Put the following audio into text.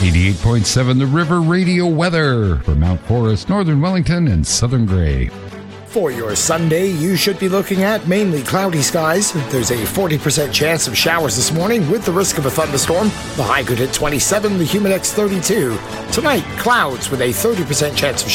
88.7 The River Radio weather for Mount Forest, Northern Wellington, and Southern Gray. For your Sunday, you should be looking at mainly cloudy skies. There's a 40% chance of showers this morning with the risk of a thunderstorm. The high could hit 27, the humid X 32. Tonight, clouds with a 30% chance of